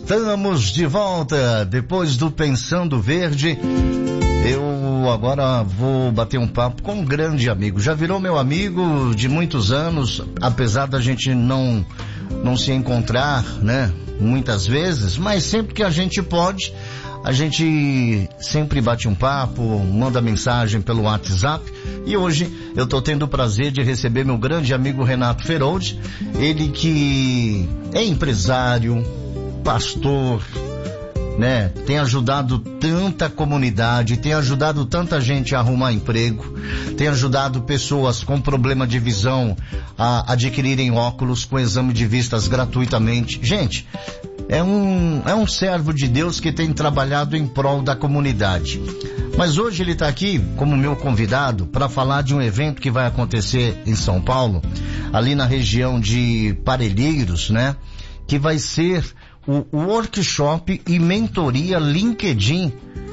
Estamos de volta depois do Pensando Verde. Eu agora vou bater um papo com um grande amigo. Já virou meu amigo de muitos anos, apesar da gente não se encontrar, né? Muitas vezes, mas sempre que a gente pode, a gente sempre bate um papo, manda mensagem pelo WhatsApp. E hoje eu tô tendo o prazer de receber meu grande amigo Renato Feroldi. Ele que é empresário, pastor, né? Tem ajudado tanta comunidade, tem ajudado tanta gente a arrumar emprego, tem ajudado pessoas com problema de visão a adquirirem óculos com exame de vistas gratuitamente. Gente, é um servo de Deus que tem trabalhado em prol da comunidade. Mas hoje ele está aqui como meu convidado para falar de um evento que vai acontecer em São Paulo, ali na região de Parelheiros, né? Que vai ser o workshop e mentoria LinkedIn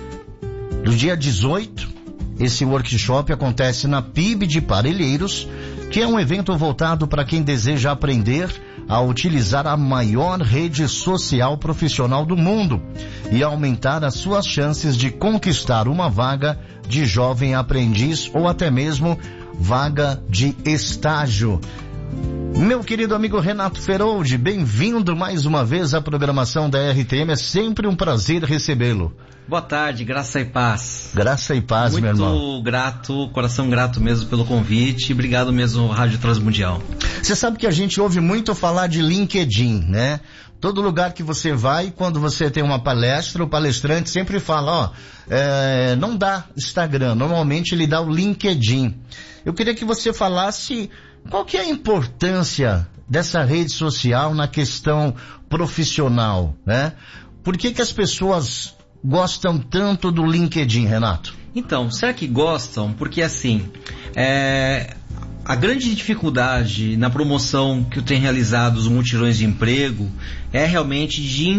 do dia 18. Esse workshop acontece na PIB de Parelheiros, que é um evento voltado para quem deseja aprender a utilizar a maior rede social profissional do mundo e aumentar as suas chances de conquistar uma vaga de jovem aprendiz ou até mesmo vaga de estágio. Meu querido amigo Renato Feroldi, bem-vindo mais uma vez à programação da RTM, é sempre um prazer recebê-lo. Boa tarde, graça e paz. Graça e paz, meu irmão. Muito grato, coração grato mesmo pelo convite, obrigado mesmo Rádio Transmundial. Você sabe que a gente ouve muito falar de LinkedIn, né? Todo lugar que você vai, quando você tem uma palestra, o palestrante sempre fala, não dá Instagram, normalmente ele dá o LinkedIn. Eu queria que você falasse qual que é a importância dessa rede social na questão profissional, né? Por que as pessoas gostam tanto do LinkedIn, Renato? Então, será que gostam? Porque assim, a grande dificuldade na promoção que eu tenho realizado os mutirões de emprego é realmente de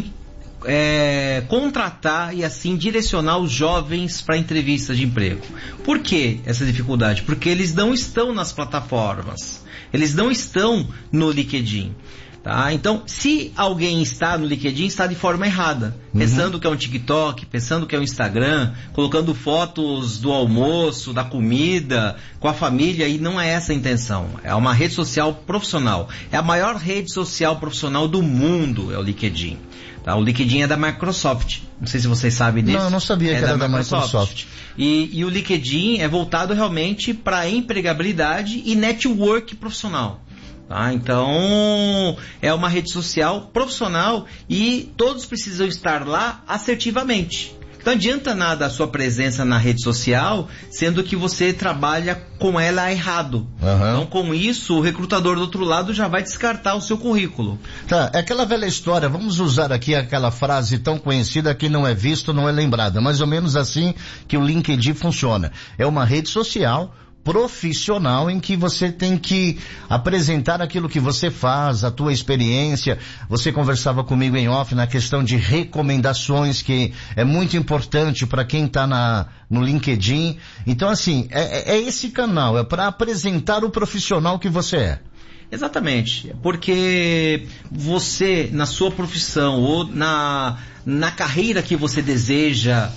contratar e assim direcionar os jovens para entrevistas de emprego. Por que essa dificuldade? Porque eles não estão nas plataformas, eles não estão no LinkedIn. Tá? Então, se alguém está no LinkedIn, está de forma errada, pensando que é um TikTok, pensando que é um Instagram, colocando fotos do almoço, da comida, com a família, e não é essa a intenção. É uma rede social profissional. É a maior rede social profissional do mundo, é o LinkedIn. Tá? O LinkedIn é da Microsoft. Não sei se vocês sabem disso. Não, eu não sabia que era da Microsoft. E o LinkedIn é voltado realmente para empregabilidade e network profissional. Tá? Então, é uma rede social profissional e todos precisam estar lá assertivamente. Não adianta nada a sua presença na rede social, sendo que você trabalha com ela errado. Então, com isso, o recrutador do outro lado já vai descartar o seu currículo. Tá, é aquela velha história, vamos usar aqui aquela frase tão conhecida que não é visto, não é lembrada. Mais ou menos assim que o LinkedIn funciona. É uma rede social profissional em que você tem que apresentar aquilo que você faz, a tua experiência. Você conversava comigo em off na questão de recomendações, que é muito importante para quem está no LinkedIn. Então, assim, é esse canal, é para apresentar o profissional que você é. Exatamente, porque você, na sua profissão ou na carreira que você deseja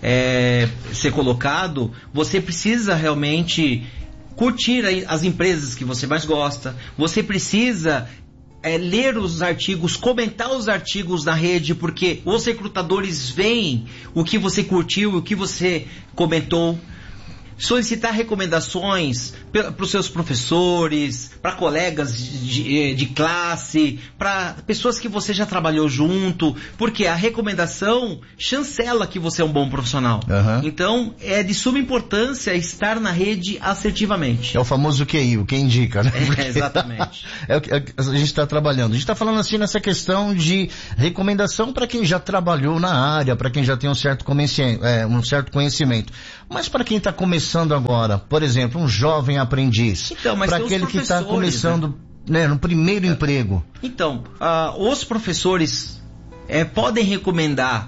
ser colocado, você precisa realmente curtir as empresas que você mais gosta, você precisa ler os artigos, comentar os artigos na rede, porque os recrutadores veem o que você curtiu, o que você comentou. Solicitar recomendações para os seus professores, para colegas de classe, para pessoas que você já trabalhou junto, porque a recomendação chancela que você é um bom profissional. Então, é de suma importância estar na rede assertivamente. É o famoso QI, o que indica, né? Exatamente. É o que a gente está trabalhando. A gente está falando assim nessa questão de recomendação para quem já trabalhou na área, para quem já tem um certo conhecimento. Mas para quem está começando agora, por exemplo, um jovem aprendiz, então, para aquele que está começando, né, no primeiro emprego. Então, os professores podem recomendar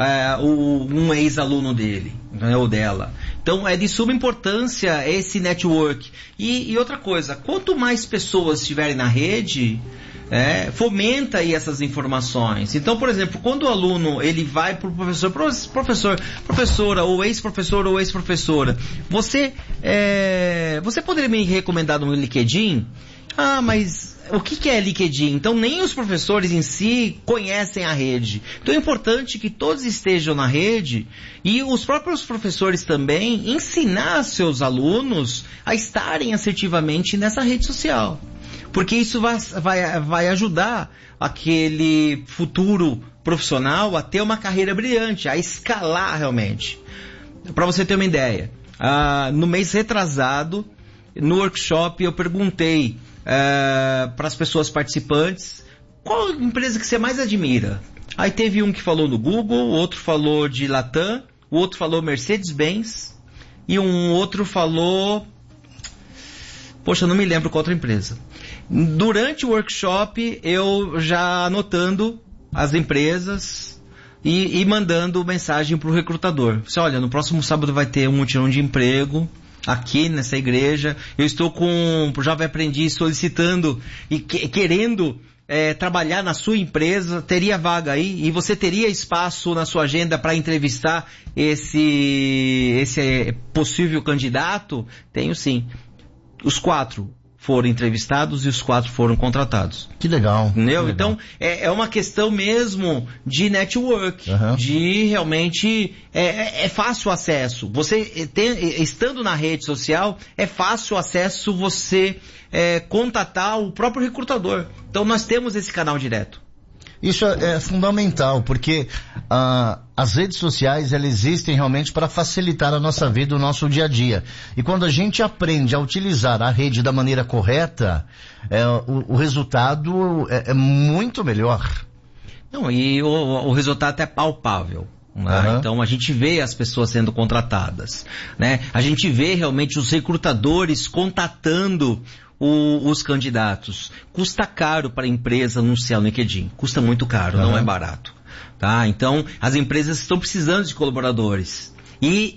um ex-aluno dele, né, ou dela. Então é de suma importância esse network. E outra coisa, quanto mais pessoas estiverem na rede, fomenta aí essas informações. Então, por exemplo, quando o aluno ele vai para o professora ou ex-professor ou ex-professora, você poderia me recomendar um LinkedIn? Ah, mas o que é LinkedIn? Então nem os professores em si conhecem a rede. Então é importante que todos estejam na rede e os próprios professores também ensinar seus alunos a estarem assertivamente nessa rede social. Porque isso vai ajudar aquele futuro profissional a ter uma carreira brilhante, a escalar realmente. Para você ter uma ideia, no mês retrasado, no workshop, eu perguntei para as pessoas participantes qual empresa que você mais admira. Aí teve um que falou no Google, o outro falou de Latam, o outro falou Mercedes-Benz e um outro falou... Poxa, não me lembro qual outra empresa. Durante o workshop, eu já anotando as empresas e mandando mensagem para o recrutador. Você, olha, no próximo sábado vai ter um mutirão de emprego aqui nessa igreja. Eu estou com o Jovem Aprendiz solicitando e querendo trabalhar na sua empresa. Teria vaga aí? E você teria espaço na sua agenda para entrevistar esse possível candidato? Tenho sim. Os 4 foram entrevistados e os 4 foram contratados. Que legal. Entendeu? Que legal. Então, é uma questão mesmo de network, de realmente... É fácil o acesso. Você, estando na rede social, é fácil o acesso você contatar o próprio recrutador. Então, nós temos esse canal direto. Isso é fundamental, porque as redes sociais, elas existem realmente para facilitar a nossa vida, o nosso dia a dia. E quando a gente aprende a utilizar a rede da maneira correta, o resultado é muito melhor. Não, e o resultado é palpável. Né? Então a gente vê as pessoas sendo contratadas, né? A gente vê realmente os recrutadores contatando os candidatos. Custa caro para a empresa anunciar no LinkedIn. Custa muito caro, não é barato. Tá? Então, as empresas estão precisando de colaboradores. E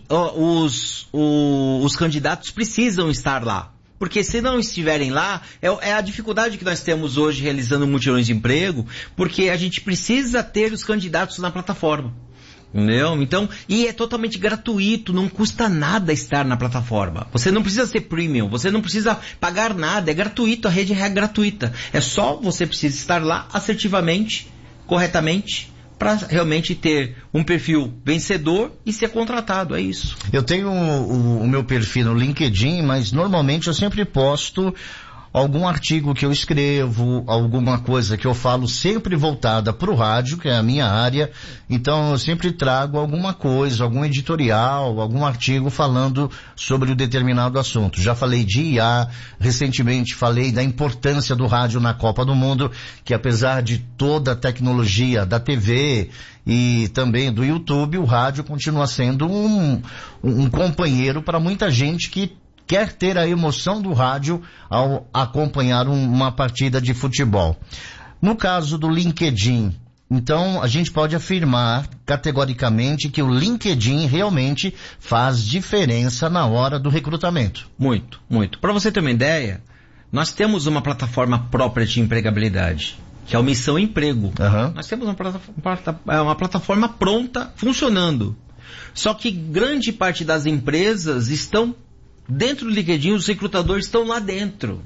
os candidatos precisam estar lá. Porque se não estiverem lá, é a dificuldade que nós temos hoje realizando mutirões de emprego, porque a gente precisa ter os candidatos na plataforma. Entendeu? Então, e é totalmente gratuito, não custa nada estar na plataforma. Você não precisa ser premium, você não precisa pagar nada, é gratuito, a rede é gratuita. É só você precisa estar lá assertivamente, corretamente, para realmente ter um perfil vencedor e ser contratado, é isso. Eu tenho o meu perfil no LinkedIn, mas normalmente eu sempre posto algum artigo que eu escrevo, alguma coisa que eu falo sempre voltada para o rádio, que é a minha área. Então eu sempre trago alguma coisa, algum editorial, algum artigo falando sobre um determinado assunto. Já falei de IA, recentemente falei da importância do rádio na Copa do Mundo, que apesar de toda a tecnologia da TV e também do YouTube, o rádio continua sendo um companheiro para muita gente que quer ter a emoção do rádio ao acompanhar uma partida de futebol. No caso do LinkedIn, então a gente pode afirmar categoricamente que o LinkedIn realmente faz diferença na hora do recrutamento. Muito, muito. Para você ter uma ideia, nós temos uma plataforma própria de empregabilidade, que é o Missão Emprego. Nós temos uma plataforma pronta, funcionando. Só que grande parte das empresas estão dentro do LinkedIn, os recrutadores estão lá dentro.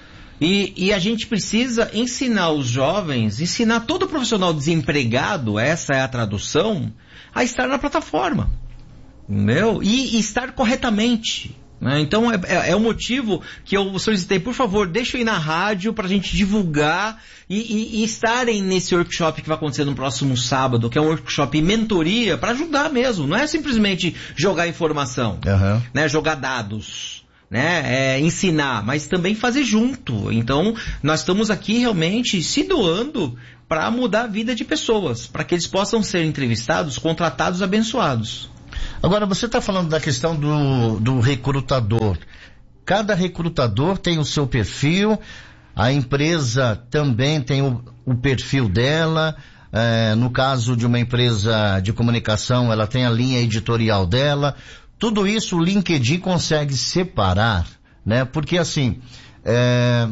E a gente precisa ensinar os jovens, ensinar todo profissional desempregado, essa é a tradução, a estar na plataforma. Entendeu? E estar corretamente. Né? Então é o motivo que eu solicitei, por favor, deixa eu ir na rádio para a gente divulgar e estarem nesse workshop que vai acontecer no próximo sábado, que é um workshop mentoria para ajudar mesmo, não é simplesmente jogar informação, né? Jogar dados, né? Ensinar, mas também fazer junto. Então nós estamos aqui realmente se doando para mudar a vida de pessoas, para que eles possam ser entrevistados, contratados, abençoados. Agora, você está falando da questão do recrutador. Cada recrutador tem o seu perfil, a empresa também tem o perfil dela. No caso de uma empresa de comunicação, ela tem a linha editorial dela. Tudo isso o LinkedIn consegue separar, né? Porque assim,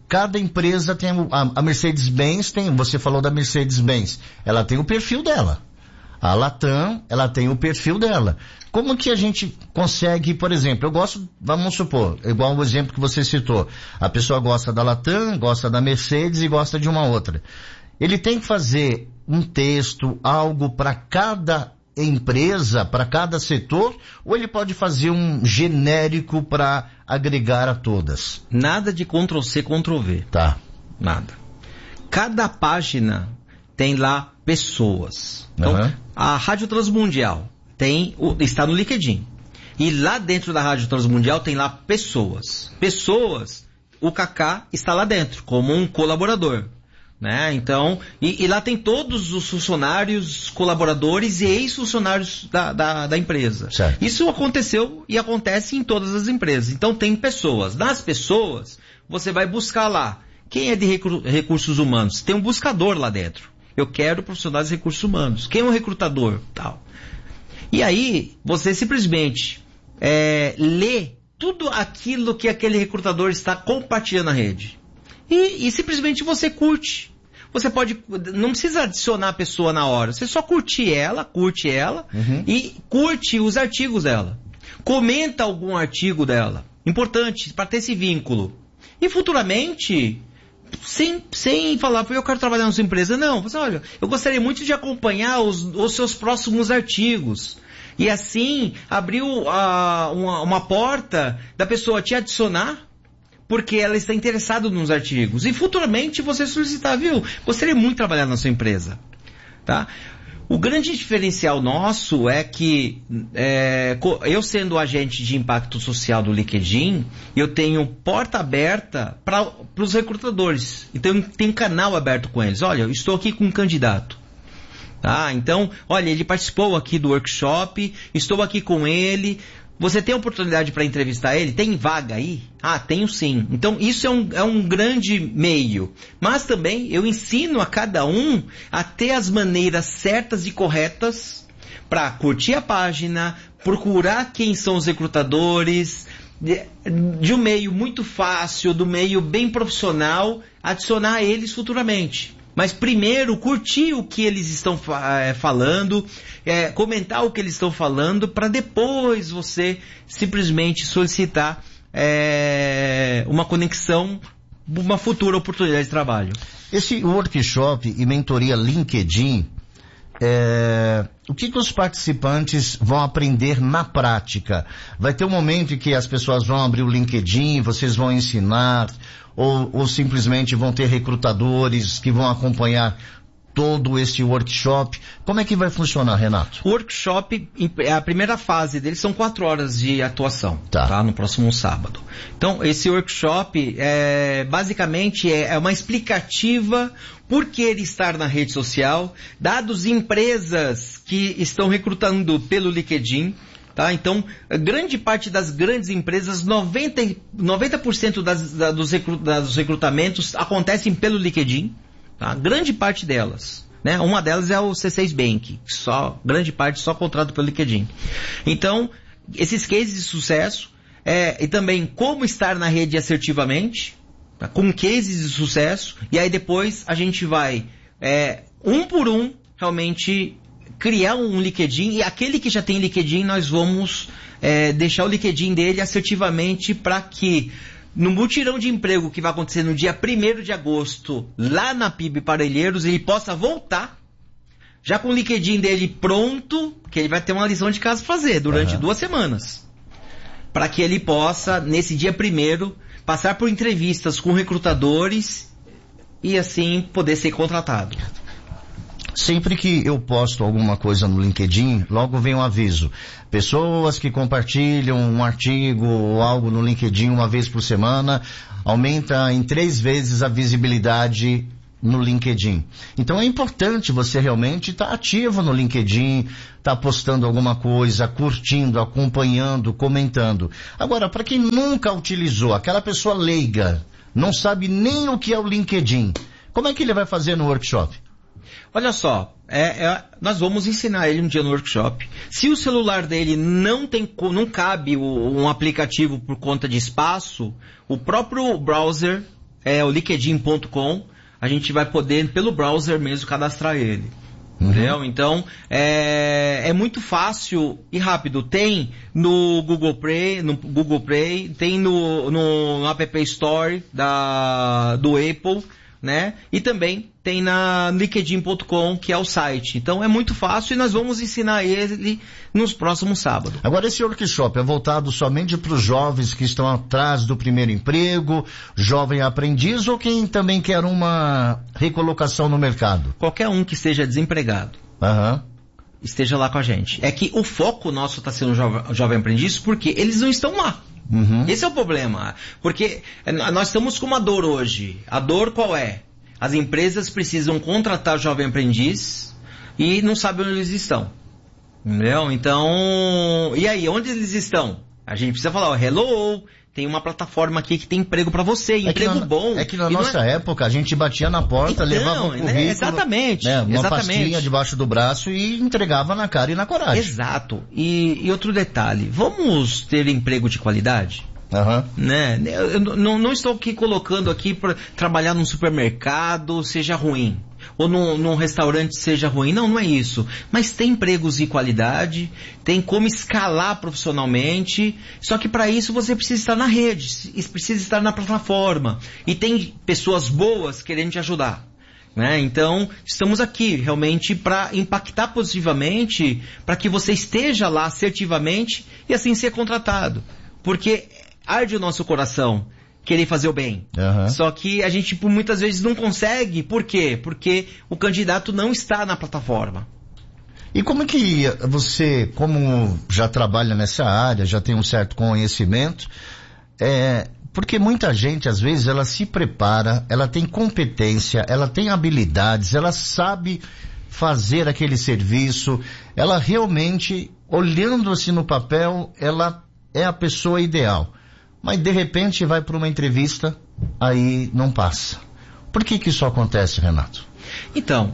cada empresa tem a Mercedes-Benz você falou da Mercedes-Benz, ela tem o perfil dela. A Latam, ela tem o perfil dela. Como que a gente consegue, por exemplo, eu gosto, vamos supor, igual o exemplo que você citou, a pessoa gosta da Latam, gosta da Mercedes e gosta de uma outra. Ele tem que fazer um texto, algo para cada empresa, para cada setor, ou ele pode fazer um genérico para agregar a todas? Nada de Ctrl+C, Ctrl+V. Tá. Nada. Cada página tem lá pessoas. Então, a Rádio Transmundial está no LinkedIn. E lá dentro da Rádio Transmundial tem lá pessoas. Pessoas, o Kaká está lá dentro, como um colaborador. Né? Então, e lá tem todos os funcionários, colaboradores e ex-funcionários da empresa. Certo. Isso aconteceu e acontece em todas as empresas. Então tem pessoas. Nas pessoas, você vai buscar lá. Quem é de recursos humanos? Tem um buscador lá dentro. Eu quero profissionais de recursos humanos. Quem é um recrutador? Tal. E aí, você simplesmente lê tudo aquilo que aquele recrutador está compartilhando na rede. E simplesmente você curte. Você pode, não precisa adicionar a pessoa na hora. Você só curte ela e curte os artigos dela. Comenta algum artigo dela. Importante, para ter esse vínculo. E futuramente, sem falar, eu quero trabalhar na sua empresa. Não, você, olha, eu gostaria muito de acompanhar os seus próximos artigos. E assim, abrir uma porta da pessoa te adicionar, porque ela está interessada nos artigos. E futuramente você solicitar, viu? Gostaria muito de trabalhar na sua empresa. Tá? O grande diferencial nosso é que, eu sendo agente de impacto social do LinkedIn, eu tenho porta aberta para os recrutadores. Então eu tenho um canal aberto com eles. Olha, eu estou aqui com um candidato. Tá? Então, olha, ele participou aqui do workshop, estou aqui com ele. Você tem oportunidade para entrevistar ele? Tem vaga aí? Ah, tenho sim. Então isso é um grande meio. Mas também eu ensino a cada um a ter as maneiras certas e corretas para curtir a página, procurar quem são os recrutadores, de um meio muito fácil, do meio bem profissional, adicionar eles futuramente. Mas primeiro curtir o que eles estão falando, comentar o que eles estão falando, para depois você simplesmente solicitar uma conexão, uma futura oportunidade de trabalho. Esse workshop e mentoria LinkedIn, o que os participantes vão aprender na prática? Vai ter um momento em que as pessoas vão abrir o LinkedIn, vocês vão ensinar, ou simplesmente vão ter recrutadores que vão acompanhar todo esse workshop? Como é que vai funcionar, Renato? O workshop, a primeira fase dele são 4 horas de atuação, tá? No próximo sábado. Então, esse workshop basicamente é uma explicativa por que ele estar na rede social, dados empresas que estão recrutando pelo LinkedIn. Tá? Então, grande parte das grandes empresas, 90% dos recrutamentos acontecem pelo LinkedIn. Tá? Grande parte delas. Né? Uma delas é o C6 Bank. Grande parte só contrato pelo LinkedIn. Então, esses cases de sucesso, e também como estar na rede assertivamente, tá? Com cases de sucesso, e aí depois a gente vai, um por um, realmente criar um LinkedIn, e aquele que já tem LinkedIn, nós vamos deixar o LinkedIn dele assertivamente para que no mutirão de emprego que vai acontecer no dia 1º de agosto, lá na PIB Parelheiros, ele possa voltar já com o LinkedIn dele pronto, que ele vai ter uma lição de casa para fazer durante 2 semanas. Para que ele possa, nesse dia 1º, passar por entrevistas com recrutadores e assim poder ser contratado. Sempre que eu posto alguma coisa no LinkedIn, logo vem um aviso. Pessoas que compartilham um artigo ou algo no LinkedIn uma vez por semana, aumenta em 3 vezes a visibilidade no LinkedIn. Então é importante você realmente estar ativo no LinkedIn, estar postando alguma coisa, curtindo, acompanhando, comentando. Agora, para quem nunca utilizou, aquela pessoa leiga, não sabe nem o que é o LinkedIn, como é que ele vai fazer no workshop? Olha só, nós vamos ensinar ele um dia no workshop. Se o celular dele não cabe um aplicativo por conta de espaço, o próprio browser é o linkedin.com, a gente vai poder, pelo browser mesmo, cadastrar ele. Entendeu? Então, é muito fácil e rápido. Tem no Google Play, tem no App Store do Apple, né? E também tem na linkedin.com, que é o site. Então é muito fácil e nós vamos ensinar ele nos próximos sábados. Agora, esse workshop é voltado somente para os jovens que estão atrás do primeiro emprego, jovem aprendiz, ou quem também quer uma recolocação no mercado? Qualquer um que esteja desempregado. Esteja lá com a gente. É que o foco nosso está sendo jovem aprendiz porque eles não estão lá. Esse é o problema. Porque nós estamos com uma dor hoje. A dor qual é? As empresas precisam contratar jovem aprendiz e não sabem onde eles estão. Entendeu? Então, e aí, onde eles estão? A gente precisa falar, hello, tem uma plataforma aqui que tem emprego para você, emprego bom. É que na nossa época a gente batia na porta, levava um currículo, exatamente, uma pastinha debaixo do braço e entregava na cara e na coragem. Exato. E outro detalhe, vamos ter emprego de qualidade? Né? Eu não estou aqui colocando aqui para trabalhar num supermercado seja ruim, ou num restaurante seja ruim. Não é isso. Mas tem empregos de qualidade, tem como escalar profissionalmente, só que para isso você precisa estar na rede, precisa estar na plataforma, e tem pessoas boas querendo te ajudar. Né? Então, estamos aqui realmente para impactar positivamente, para que você esteja lá assertivamente e assim ser contratado. Porque arde o nosso coração querer fazer o bem. Só que a gente muitas vezes não consegue. Por quê? Porque o candidato não está na plataforma. E como que você, como já trabalha nessa área, já tem um certo conhecimento, porque muita gente, às vezes, ela se prepara, ela tem competência, ela tem habilidades, ela sabe fazer aquele serviço, ela realmente, olhando assim no papel, ela é a pessoa ideal. Mas de repente vai para uma entrevista, aí não passa. Por que isso acontece, Renato? Então,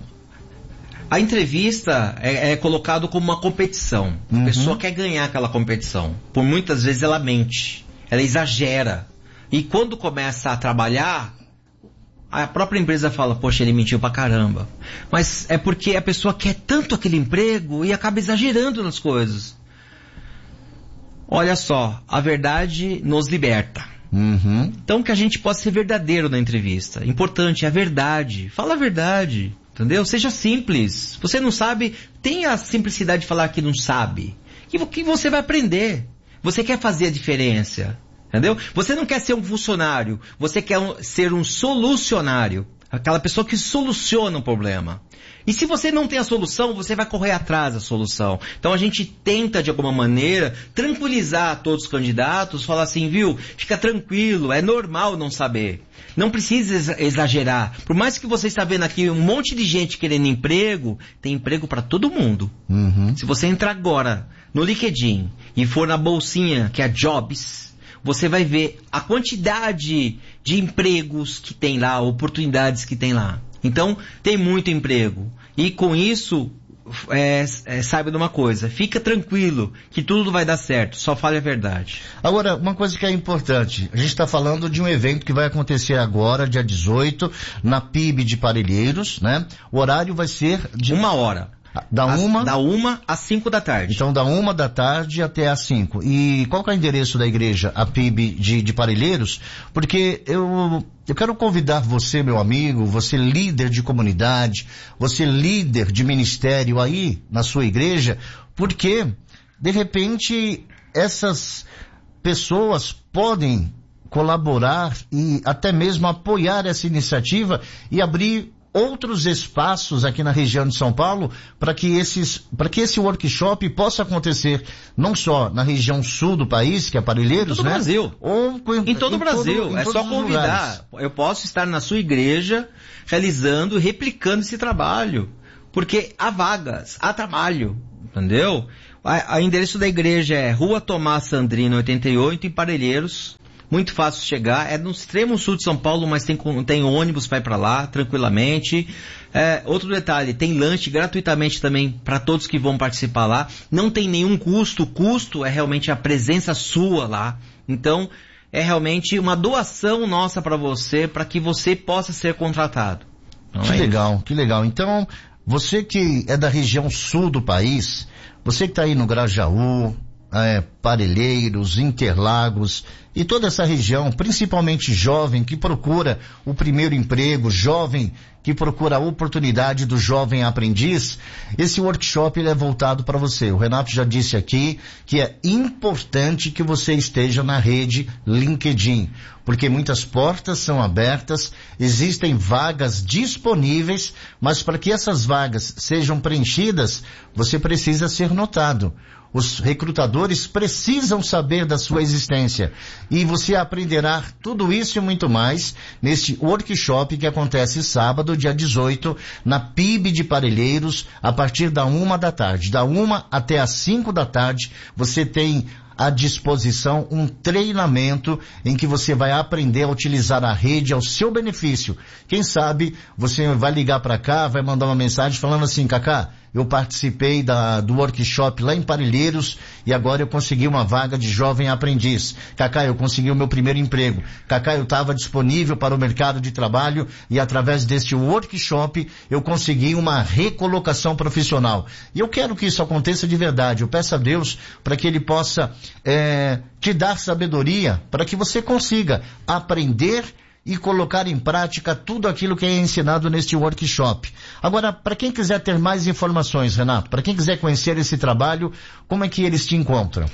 a entrevista é colocado como uma competição. A pessoa quer ganhar aquela competição. Por muitas vezes ela mente, ela exagera. E quando começa a trabalhar, a própria empresa fala, poxa, ele mentiu pra caramba. Mas é porque a pessoa quer tanto aquele emprego e acaba exagerando nas coisas. Olha só, a verdade nos liberta. Então que a gente possa ser verdadeiro na entrevista. Importante, é a verdade. Fala a verdade, entendeu? Seja simples. Você não sabe, tenha a simplicidade de falar que não sabe. Que você vai aprender. Você quer fazer a diferença, entendeu? Você não quer ser um funcionário, você quer ser um solucionário. Aquela pessoa que soluciona um problema. E se você não tem a solução, você vai correr atrás da solução. Então a gente tenta, de alguma maneira, tranquilizar todos os candidatos, falar assim, viu, fica tranquilo, é normal não saber. Não precisa exagerar. Por mais que você está vendo aqui um monte de gente querendo emprego, tem emprego para todo mundo. Se você entrar agora no LinkedIn e for na bolsinha, que é a Jobs, você vai ver a quantidade de empregos que tem lá, oportunidades que tem lá. Então, tem muito emprego. E com isso, saiba de uma coisa, fica tranquilo que tudo vai dar certo, só fale a verdade. Agora, uma coisa que é importante, a gente está falando de um evento que vai acontecer agora, dia 18, na PIB de Parelheiros, né? O horário vai ser de 1 hora. Da 1 às 5 da tarde. Então, da 1 da tarde até às 5. E qual que é o endereço da igreja, a PIB de Parelheiros? Porque eu quero convidar você, meu amigo, você líder de comunidade, você líder de ministério aí na sua igreja, porque, de repente, essas pessoas podem colaborar e até mesmo apoiar essa iniciativa e abrir outros espaços aqui na região de São Paulo para que esse workshop possa acontecer não só na região sul do país, que é Parelheiros, né? Brasil. Em todo o Brasil. É só convidar. Eu posso estar na sua igreja realizando, replicando esse trabalho. Porque há vagas, há trabalho, entendeu? O endereço da igreja é Rua Tomás Sandrino 88, em Parelheiros. Muito fácil chegar, é no extremo sul de São Paulo, mas tem ônibus para ir para lá, tranquilamente. Outro detalhe, tem lanche gratuitamente também para todos que vão participar lá. Não tem nenhum custo, o custo é realmente a presença sua lá. Então, é realmente uma doação nossa para você, para que você possa ser contratado. Que legal, que legal. Então, você que é da região sul do país, você que está aí no Grajaú, Parelheiros, Interlagos e toda essa região, principalmente jovem que procura o primeiro emprego, jovem que procura a oportunidade do jovem aprendiz, esse workshop ele é voltado para você. O Renato já disse aqui que é importante que você esteja na rede LinkedIn, porque muitas portas são abertas, existem vagas disponíveis, mas para que essas vagas sejam preenchidas, você precisa ser notado. Os recrutadores precisam saber da sua existência e você aprenderá tudo isso e muito mais neste workshop que acontece sábado, dia 18, na PIB de Parelheiros, a partir da 1 da tarde. Da 1 até as 5 da tarde, você tem à disposição um treinamento em que você vai aprender a utilizar a rede ao seu benefício. Quem sabe você vai ligar para cá, vai mandar uma mensagem falando assim: Cacá, eu participei do workshop lá em Parelheiros e agora eu consegui uma vaga de jovem aprendiz. Cacá, eu consegui o meu primeiro emprego. Cacá, eu estava disponível para o mercado de trabalho e através deste workshop eu consegui uma recolocação profissional. E eu quero que isso aconteça de verdade. Eu peço a Deus para que Ele possa te dar sabedoria para que você consiga aprender e colocar em prática tudo aquilo que é ensinado neste workshop. Agora, para quem quiser ter mais informações, Renato, para quem quiser conhecer esse trabalho, como é que eles te encontram?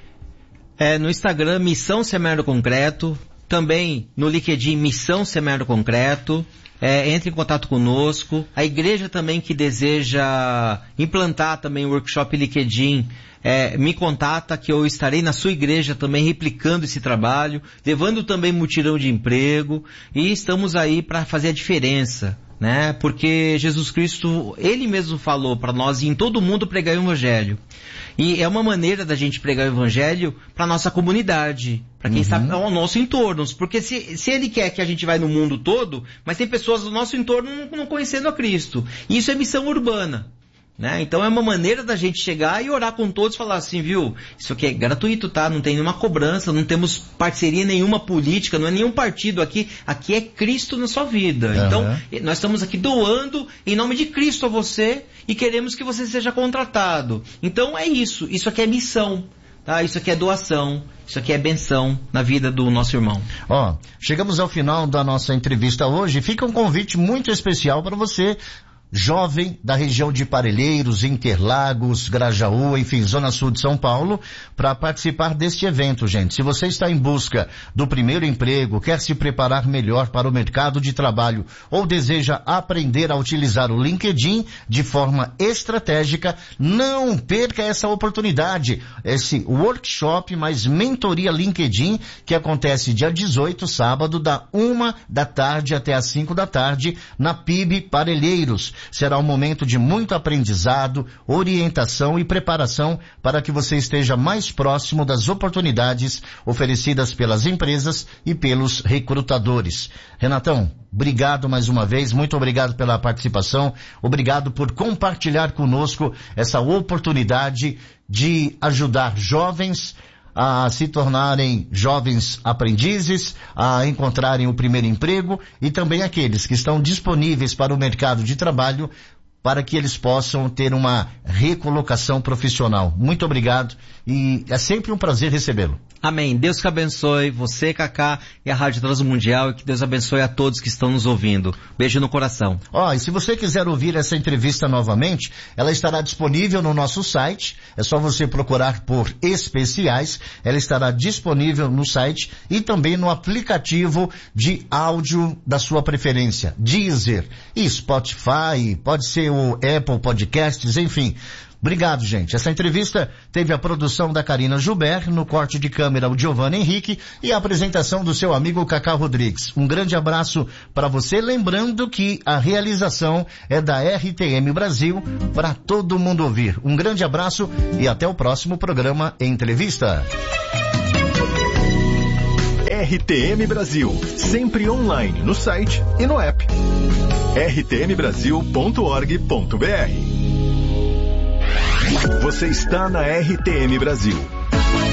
No Instagram, Missão Semear no Concreto, também no LinkedIn, Missão Semear no Concreto. Entre em contato conosco. A igreja também que deseja implantar também o workshop LinkedIn, me contata que eu estarei na sua igreja também replicando esse trabalho, levando também mutirão de emprego, e estamos aí para fazer a diferença, né? Porque Jesus Cristo, Ele mesmo falou para nós em todo mundo pregar o Evangelho. E é uma maneira da gente pregar o Evangelho para nossa comunidade, para quem está ao nosso entorno. Porque se Ele quer que a gente vá no mundo todo, mas tem pessoas do nosso entorno não conhecendo a Cristo. E isso é missão urbana, né? Então é uma maneira da gente chegar e orar com todos, falar assim, viu, isso aqui é gratuito, tá? Não tem nenhuma cobrança, não temos parceria nenhuma política, não é nenhum partido aqui é Cristo na sua vida. Então, nós estamos aqui doando em nome de Cristo a você e queremos que você seja contratado. Então é isso aqui é missão, tá? Isso aqui é doação, isso aqui é benção na vida do nosso irmão. Chegamos ao final da nossa entrevista hoje, fica um convite muito especial para você, jovem da região de Parelheiros, Interlagos, Grajaú, enfim, Zona Sul de São Paulo, para participar deste evento, gente. Se você está em busca do primeiro emprego, quer se preparar melhor para o mercado de trabalho ou deseja aprender a utilizar o LinkedIn de forma estratégica, não perca essa oportunidade. Esse workshop mais mentoria LinkedIn que acontece dia 18, sábado, da 1 da tarde até as 5 da tarde, na PIB Parelheiros. Será um momento de muito aprendizado, orientação e preparação para que você esteja mais próximo das oportunidades oferecidas pelas empresas e pelos recrutadores. Renatão, obrigado mais uma vez, muito obrigado pela participação, obrigado por compartilhar conosco essa oportunidade de ajudar jovens a se tornarem jovens aprendizes, a encontrarem o primeiro emprego e também aqueles que estão disponíveis para o mercado de trabalho para que eles possam ter uma recolocação profissional. Muito obrigado e é sempre um prazer recebê-lo. Amém. Deus que abençoe você, Cacá, e a Rádio Transmundial, e que Deus abençoe a todos que estão nos ouvindo. Beijo no coração. E se você quiser ouvir essa entrevista novamente, ela estará disponível no nosso site. É só você procurar por especiais. Ela estará disponível no site e também no aplicativo de áudio da sua preferência. Deezer e Spotify, pode ser o Apple Podcasts, enfim. Obrigado, gente. Essa entrevista teve a produção da Karina Gilbert, no corte de câmera o Giovanni Henrique e a apresentação do seu amigo Cacá Rodrigues. Um grande abraço para você, lembrando que a realização é da RTM Brasil para todo mundo ouvir. Um grande abraço e até o próximo programa Entrevista. RTM Brasil, sempre online no site e no app. rtmbrasil.org.br. Você está na RTM Brasil.